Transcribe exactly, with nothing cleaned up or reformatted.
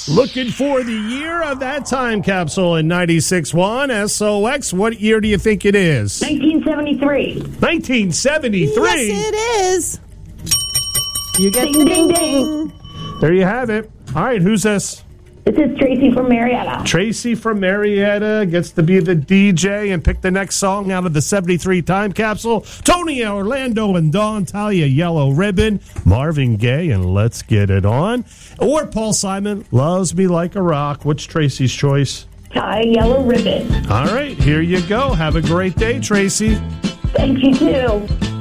Looking for the year of that time capsule in ninety-six point one S O X. What year do you think it is? nineteen seventy-three. nineteen seventy-three? Yes, it is. You get Ding, the ding, ding, ding. There you have it. All right, who's this? This is Tracy from Marietta. Tracy from Marietta gets to be the D J and pick the next song out of the seventy-three time capsule. Tony Orlando and Dawn Talia, Yellow Ribbon. Marvin Gaye and Let's Get It On. Or Paul Simon, Loves Me Like a Rock. What's Tracy's choice? Tie Yellow Ribbon. All right, here you go. Have a great day, Tracy. Thank you, too.